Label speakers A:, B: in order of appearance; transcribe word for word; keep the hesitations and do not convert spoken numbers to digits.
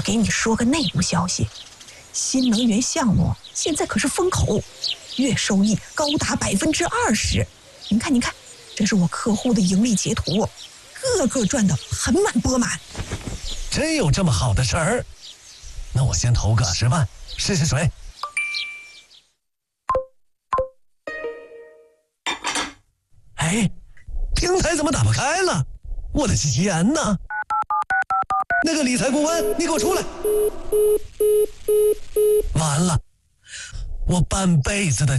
A: 给你说个内部消息，新能源项目现在可是风口，月收益高达百分之二十。您看，您看，这是我客户的盈利截图，个个赚得盆满钵满。
B: 真有这么好的事儿？那我先投个十万试试水。哎，平台怎么打不开了？我的钱呢？那个理财顾问，你给我出来！完了，我半辈子的